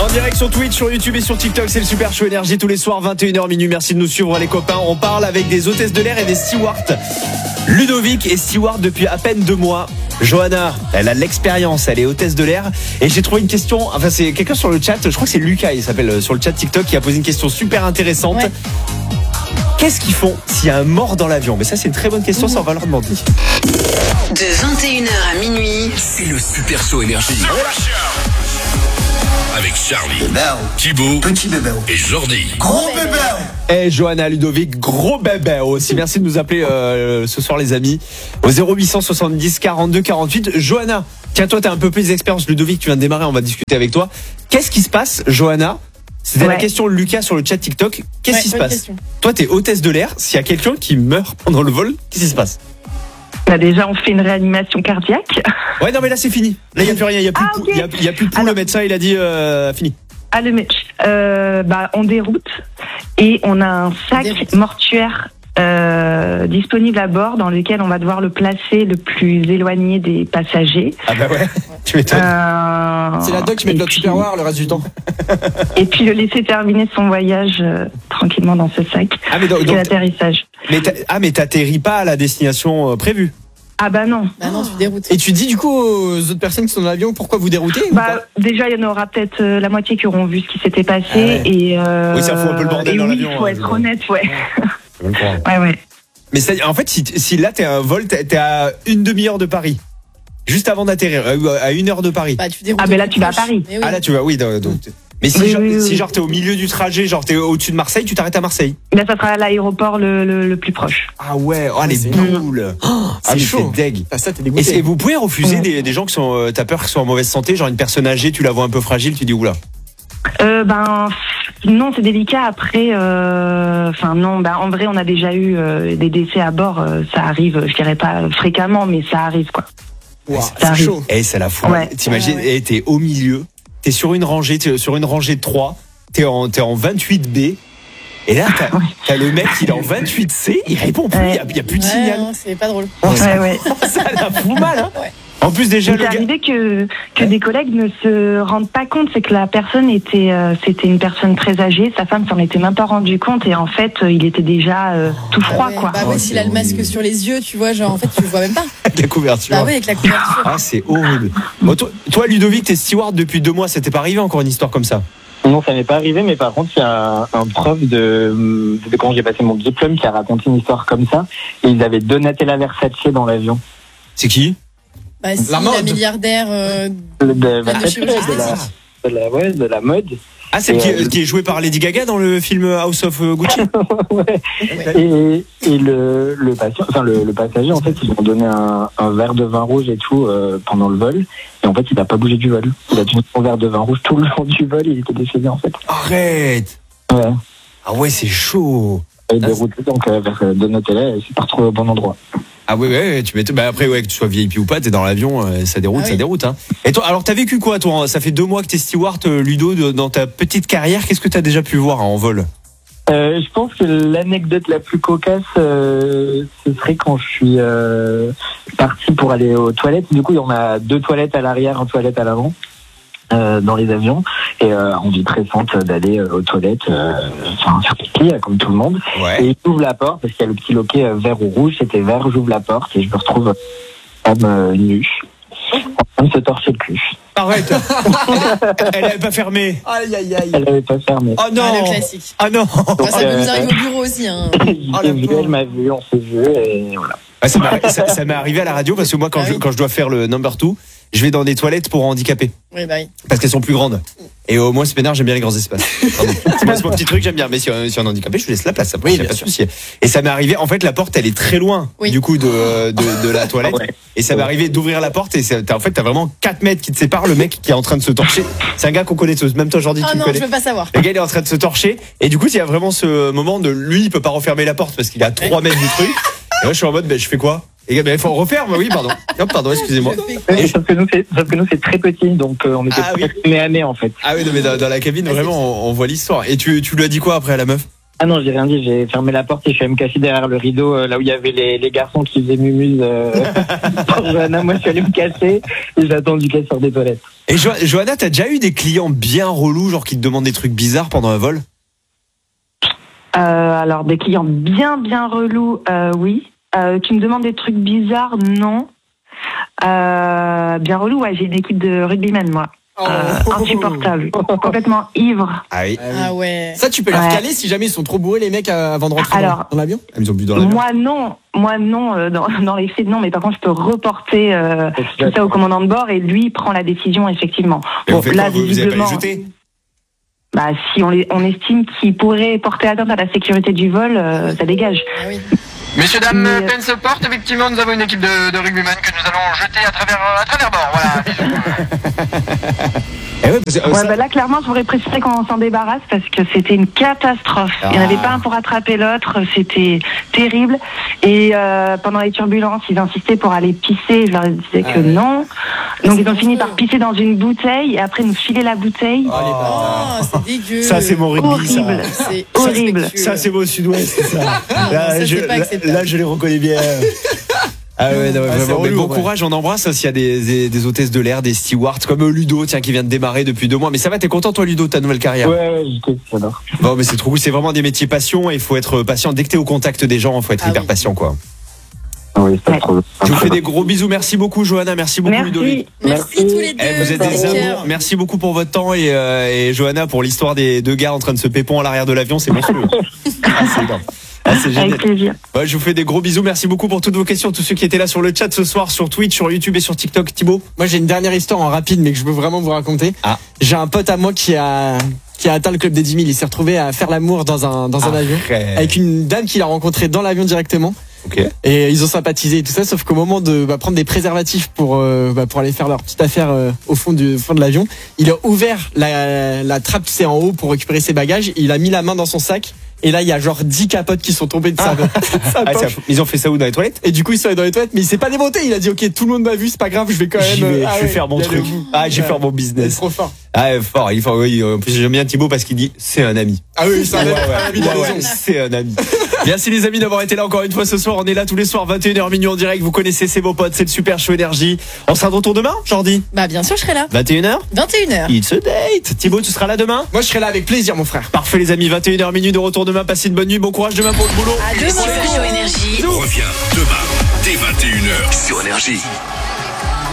direct sur Twitch, sur YouTube et sur TikTok, c'est le Super Show Énergie tous les soirs 21h minuit. Merci de nous suivre les copains. On parle avec des hôtesses de l'air et des stewards. Ludovic est steward depuis à peine 2 mois. Johanna, elle a de l'expérience, elle est hôtesse de l'air. Et j'ai trouvé une question, enfin c'est quelqu'un sur le chat, je crois que c'est Lucas, il s'appelle sur le chat TikTok, qui a posé une question super intéressante. Ouais. Qu'est-ce qu'ils font s'il y a un mort dans l'avion? Mais ça c'est une très bonne question, ça on va leur demander. De 21h à minuit, c'est le Super Show Énergie. Avec Charlie, Thibaut, petit bébé et Jordi. Gros bébé. Et Johanna, Ludovic, gros bébé aussi. Merci de nous appeler ce soir les amis. Au 0870 42 48. Johanna, tiens toi t'as un peu plus d'expérience. Ludovic, tu viens de démarrer, on va discuter avec toi. Qu'est-ce qui se passe, Johanna? C'était la question de Lucas sur le chat TikTok. Qu'est-ce qui se passe? Toi t'es hôtesse de l'air, s'il y a quelqu'un qui meurt pendant le vol, qu'est-ce qui se passe? Bah déjà, on fait une réanimation cardiaque. Ouais, non, mais là, c'est fini. Là, il n'y a plus rien. Il n'y a, y a plus de pouls. Le médecin, il a dit fini. On déroute et on a un sac mortuaire disponible à bord dans lequel on va devoir le placer le plus éloigné des passagers. Ah bah ouais, tu m'étonnes. C'est la doc qui met de l'autre superware le reste du temps. Et puis le laisser terminer son voyage tranquillement dans ce sac. Ah mais donc l'atterrissage. Mais t'atterris pas à la destination prévue? Ah bah non. Bah non, tu déroutes. Et tu dis du coup aux autres personnes qui sont dans l'avion pourquoi vous déroutez? Déjà il y en aura peut-être la moitié qui auront vu ce qui s'était passé. Et oui, ça fout un peu le bordel dans l'avion. Il faut être honnête, ouais. Ouais. Mais en fait, si là t'es à un vol, t'es à une demi-heure de Paris, juste avant d'atterrir, à 1 heure de Paris. Bah, tu déroutes. Ah, mais là tu vas à Paris. Oui. Ah là tu vas, oui. Donc, mais si genre t'es au milieu du trajet, genre t'es au-dessus de Marseille, tu t'arrêtes à Marseille. Là ça sera à l'aéroport le plus proche. Ah ouais, les boules. C'est chaud. C'est deg. Ça t'es dégoûté. Et vous pouvez refuser des gens qui sont, t'as peur qu'ils soient en mauvaise santé, genre une personne âgée, tu la vois un peu fragile, tu dis oula. Non, c'est délicat. Après, en vrai, on a déjà eu des décès à bord. Ça arrive, je dirais pas fréquemment, mais ça arrive quoi. Wow, c'est chaud. Et ça la fout. Ouais. T'imagines, t'es au milieu, t'es sur une rangée de 3, t'es en 28B. Et là, t'as le mec, il est en 28C, il répond plus, il y a plus de signal. Non, c'est pas drôle. Ça la fout mal, hein. Ouais. En plus déjà c'est arrivé que des collègues ne se rendent pas compte, c'est que la personne c'était une personne très âgée, sa femme s'en était même pas rendu compte et en fait il était déjà tout froid quoi. Bah ouais, s'il a le masque sur les yeux, tu vois, genre en fait tu le vois même pas. Avec la couverture. Bah ouais, avec la couverture. Ah c'est horrible. Bon, toi Ludovic, t'es steward depuis 2 mois, ça t'est pas arrivé encore une histoire comme ça? Non, ça m'est pas arrivé, mais par contre, il y a un prof de quand j'ai passé mon diplôme qui a raconté une histoire comme ça. Et ils avaient Donatella Versace dans l'avion. C'est qui? Bah, si, la milliardaire de la mode. Ah, c'est qui est joué par Lady Gaga dans le film House of Gucci. Ouais. Et le passager, en fait, ils lui ont donné un verre de vin rouge et tout pendant le vol. Et en fait, il n'a pas bougé du vol. Il a tenu son verre de vin rouge tout le long du vol. Il était décédé, en fait. Arrête. Ouais. Ah ouais, c'est chaud. Il est dérouté donc vers Donatella et c'est pas retrouvé au bon endroit. Ah ouais, tu m'étonnes. Bah après, que tu sois VIP ou pas, t'es dans l'avion, ça déroute, hein. Et toi, alors t'as vécu quoi, toi? Ça fait 2 mois que t'es steward, Ludo, dans ta petite carrière. Qu'est-ce que t'as déjà pu voir en vol? Je pense que l'anecdote la plus cocasse, ce serait quand je suis parti pour aller aux toilettes. Du coup, on a 2 toilettes à l'arrière, 1 toilette à l'avant. Dans les avions et envie pressante d'aller aux toilettes faire pipi comme tout le monde. Ouais. Et j'ouvre la porte parce qu'il y a le petit loquet vert ou rouge, c'était vert, j'ouvre la porte et je me retrouve femme nue en train de se torcher le cul. Arrête. Elle avait pas fermé. Aïe. Elle avait pas fermé. Oh non. Le classique. Ah non. Donc, ça peut nous arriver au bureau aussi hein. Elle m'a vu, on s'est vu et voilà. Ça m'est arrivé à la radio parce que moi quand je dois faire le number 2, je vais dans des toilettes pour handicapés. Oui, bah oui. Parce qu'elles sont plus grandes. Et au moins, c'est pénard, j'aime bien les grands espaces. C'est mon petit truc, j'aime bien. Mais si on est handicapé, je lui laisse la place. Après, il n'y a pas de souci. Et ça m'est arrivé, en fait, la porte, elle est très loin, du coup, de la toilette. Ouais. Et ça m'est arrivé d'ouvrir la porte et t'as vraiment 4 mètres qui te séparent, le mec qui est en train de se torcher. C'est un gars qu'on connaît tous. Même toi, Jordi, tu le connais. Je veux pas savoir. Le gars, il est en train de se torcher. Et du coup, il y a vraiment ce moment de lui, il peut pas refermer la porte parce qu'il est à 3 mètres du truc. Et moi, je suis en mode, je fais quoi? Et il faut refaire, oui, pardon. Pardon, excusez-moi. Sauf que nous, c'est très petit, donc on était nez à nez, en fait. Ah oui, non, mais dans la cabine, vraiment, on voit l'histoire. Et tu lui as dit quoi après à la meuf? Ah non, j'ai rien dit, j'ai fermé la porte et je suis allé me cacher derrière le rideau, là où il y avait les garçons qui faisaient mumuse pour Johanna. Moi, je suis allé me cacher et j'ai attendu qu'elle sorte des toilettes. Et Johanna, t'as déjà eu des clients bien relous, genre qui te demandent des trucs bizarres pendant un vol? Alors, des clients bien relous, oui. Qui me demandent des trucs bizarres, non. Bien relou, ouais, j'ai une équipe de rugbymen, moi. Insupportable, complètement ivre. Ah oui. Ah ouais. Ça, tu peux leur caler si jamais ils sont trop bourrés, les mecs, avant de rentrer dans l'avion? Ils ont bu dans l'avion. Moi non, dans les faits non, mais par contre je peux reporter tout ça au commandant de bord et lui prend la décision effectivement. Et Bon, vous faites là quoi, vous avez pas visiblement, les jeter? bah si on estime qu'il pourrait porter atteinte à la sécurité du vol, ça dégage. Ah oui. Messieurs, dames, Mais- peine se porte. Effectivement, nous avons une équipe de rugbyman que nous allons jeter à travers bord. Voilà. Eh ouais, parce que, Ouais, ça- bah là clairement j'aurais préféré qu'on s'en débarrasse parce que c'était une catastrophe. Il n'y en avait pas un pour attraper l'autre, c'était terrible. Et pendant les turbulences, ils insistaient pour aller pisser, je leur disais que non. Donc ils ont fini par pisser dans une bouteille et après nous filer la bouteille. Oh, c'est dégueu. ça, c'est mon rugby, ça. Horrible. C'est Horrible. irrespectueux. Ça, c'est mon sud-ouest, ça. ça, c'est pas acceptable. Là, je les reconnais bien. Ah ouais, non, c'est vraiment, mais relou, bon ouais. courage, on embrasse aussi, il y a des hôtesses de l'air, des stewards, comme Ludo, tiens, qui vient de démarrer depuis 2 mois. Mais ça va, t'es content, toi, Ludo, de ta nouvelle carrière? Ouais, j'adore. Bon, mais c'est trop cool, c'est vraiment des métiers passion et il faut être patient. Dès que t'es au contact des gens, il faut être Ah hyper oui. patient, quoi. Oui, c'est pas trop. Je vous fais des gros bisous, merci beaucoup, Johanna, merci beaucoup, Ludovic. Merci. Merci tous les deux. Eh, vous êtes des Take care. amours. Merci beaucoup pour votre temps et Johanna pour l'histoire des 2 gars en train de se pépon à l'arrière de l'avion, c'est monstrueux. Ah, c'est énorme. Ah, c'est génial. Avec plaisir. Ouais, je vous fais des gros bisous. Merci beaucoup pour toutes vos questions. Tous ceux qui étaient là sur le chat ce soir, sur Twitch, sur YouTube et sur TikTok. Thibaut. Moi, j'ai une dernière histoire en rapide, mais que je veux vraiment vous raconter. Ah. J'ai un pote à moi qui a atteint le club des 10 000. Il s'est retrouvé à faire l'amour dans un avion. Avec une dame qu'il a rencontrée dans l'avion directement. Ok. Et ils ont sympathisé et tout ça, sauf qu'au moment de prendre des préservatifs pour aller faire leur petite affaire au fond de l'avion, il a ouvert la trappe, c'est en haut pour récupérer ses bagages. Il a mis la main dans son sac. Et là, il y a genre 10 capotes qui sont tombées de sa Ah, poche. ils ont fait ça où, dans les toilettes? Et du coup, ils sont allés dans les toilettes, mais il s'est pas démonté. Il a dit, ok, tout le monde m'a vu, c'est pas grave, je vais quand même. J'y vais, je vais ouais, faire mon il y a truc. le goût. Ah, je vais faire mon Il est business. trop fort. Ah, fort. Il faut, oui. En plus, j'aime bien Thibaut parce qu'il dit, c'est un ami. Ah oui, c'est un ami, il a Ouais, raison. ouais, c'est un ami. Merci les amis d'avoir été là encore une fois ce soir. On est là tous les soirs, 21h minuit en direct. Vous connaissez, c'est vos potes, c'est le Super Show Énergie. On sera de retour demain, Jordi? Bah bien sûr, je serai là. 21h? 21h. It's a date. Thibaut, tu seras là demain? Moi, je serai là avec plaisir, mon frère. Parfait les amis, 21h minuit de retour demain. Passez une bonne nuit, bon courage demain pour le boulot. À Le demain. Super Show Énergie. Reviens demain dès 21h sur Énergie.